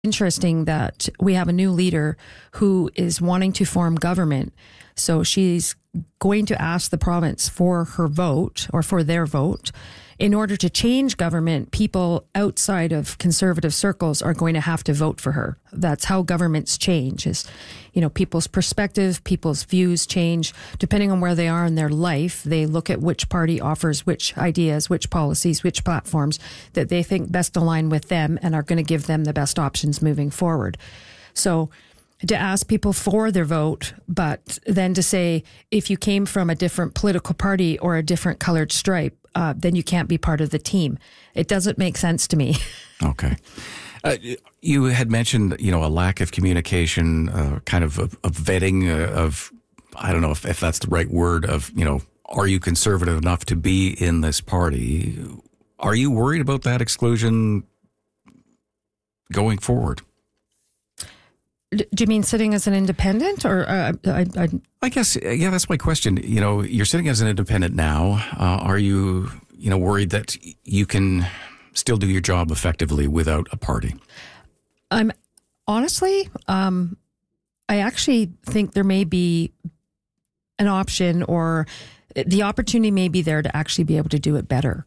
interesting that we have a new leader who is wanting to form government. So she's going to ask the province for her vote or for their vote. In order to change government, people outside of conservative circles are going to have to vote for her. That's how governments change is, people's perspective, people's views change. Depending on where they are in their life, they look at which party offers which ideas, which policies, which platforms that they think best align with them and are going to give them the best options moving forward. So to ask people for their vote, but then to say, if you came from a different political party or a different colored stripe, then you can't be part of the team. It doesn't make sense to me. Okay. You had mentioned, a lack of communication, kind of vetting of, I don't know if that's the right word, of, are you conservative enough to be in this party? Are you worried about that exclusion going forward? Do you mean sitting as an independent or I guess, yeah, that's my question. You're sitting as an independent now. Are you, worried that you can still do your job effectively without a party? I'm honestly, I actually think there may be an option or the opportunity may be there to actually be able to do it better.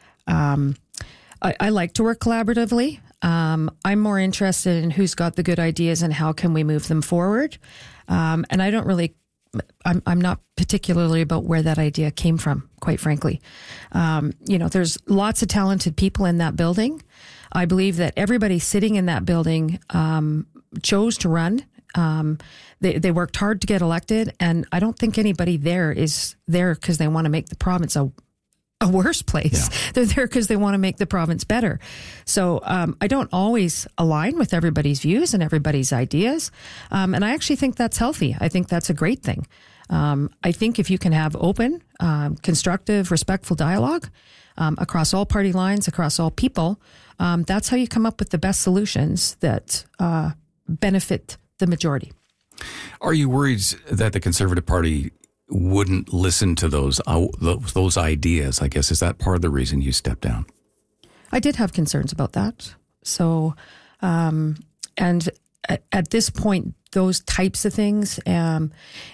I like to work collaboratively. I'm more interested in who's got the good ideas and how can we move them forward. And I don't really, I'm not particularly about where that idea came from, quite frankly. There's lots of talented people in that building. I believe that everybody sitting in that building chose to run. They worked hard to get elected, and I don't think anybody there is there because they want to make the province a worse place. Yeah. They're there because they want to make the province better. So I don't always align with everybody's views and everybody's ideas. And I actually think that's healthy. I think that's a great thing. I think if you can have open, constructive, respectful dialogue across all party lines, across all people, that's how you come up with the best solutions that benefit the majority. Are you worried that the Conservative Party wouldn't listen to those ideas? I guess, is that part of the reason you stepped down? I did have concerns about that. So, and at this point, those types of things, and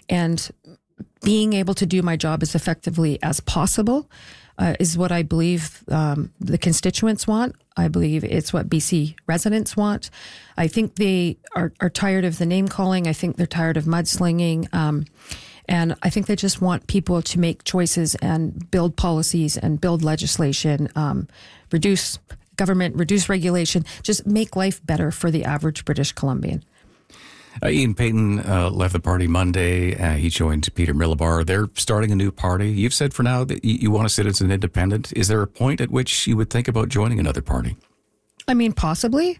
being able to do my job as effectively as possible is what I believe the constituents want. I believe it's what BC residents want. I think they are tired of the name calling. I think they're tired of mudslinging. And I think they just want people to make choices and build policies and build legislation, reduce government, reduce regulation, just make life better for the average British Columbian. Ian Paton left the party Monday. He joined Peter Millibar. They're starting a new party. You've said for now that you want to sit as an independent. Is there a point at which you would think about joining another party? I mean, possibly.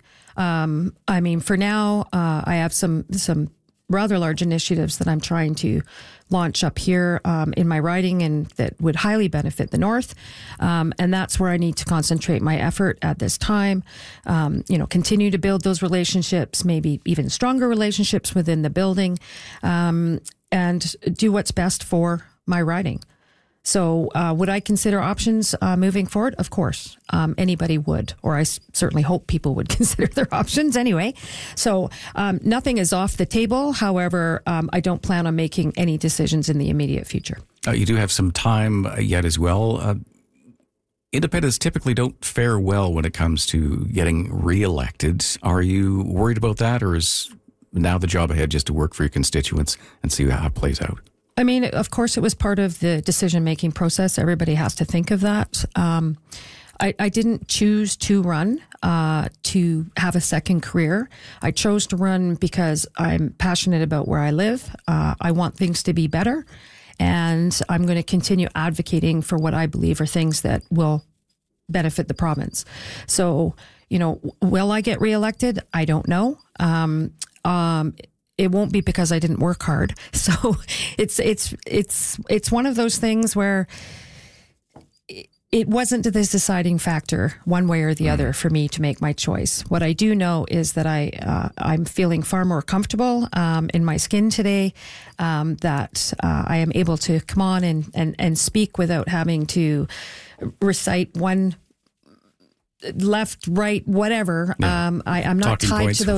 For now, I have some rather large initiatives that I'm trying to launch up here in my riding and that would highly benefit the North. And that's where I need to concentrate my effort at this time. Continue to build those relationships, maybe even stronger relationships within the building, and do what's best for my riding. So would I consider options moving forward? Of course, anybody would, or I certainly hope people would consider their options anyway. So nothing is off the table. However, I don't plan on making any decisions in the immediate future. You do have some time yet as well. Independents typically don't fare well when it comes to getting reelected. Are you worried about that, or is now the job ahead just to work for your constituents and see how it plays out? I mean, of course, it was part of the decision-making process. Everybody has to think of that. I didn't choose to run to have a second career. I chose to run because I'm passionate about where I live. I want things to be better, and I'm going to continue advocating for what I believe are things that will benefit the province. So, will I get reelected? I don't know. It won't be because I didn't work hard. So it's one of those things where it wasn't the deciding factor one way or the other for me to make my choice. What I do know is that I'm feeling far more comfortable in my skin today, that I am able to come on and speak without having to recite one left, right, whatever. I'm not Talking tied points. to those